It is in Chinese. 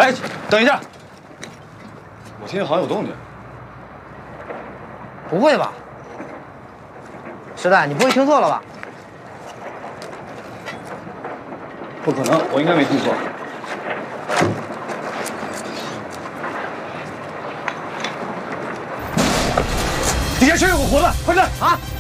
哎，等一下，我听见好像有动静。 不会吧？石蛋，你不会听错了吧？ 不可能，我应该没听错。底下是有个活的，快点啊！